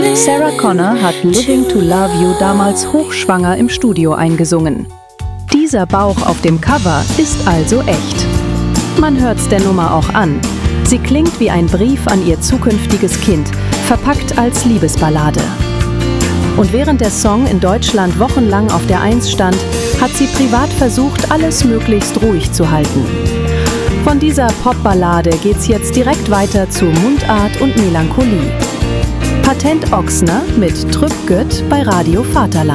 Sarah Connor hat Living to Love You damals hochschwanger im Studio eingesungen. Dieser Bauch auf dem Cover ist also echt. Man hört's der Nummer auch an. Sie klingt wie ein Brief an ihr zukünftiges Kind, verpackt als Liebesballade. Und während der Song in Deutschland wochenlang auf der Eins stand, hat sie privat versucht, alles möglichst ruhig zu halten. Von dieser Popballade geht's jetzt direkt weiter zu Mundart und Melancholie. Patent Ochsner mit Trübgöt bei Radio Vaterland.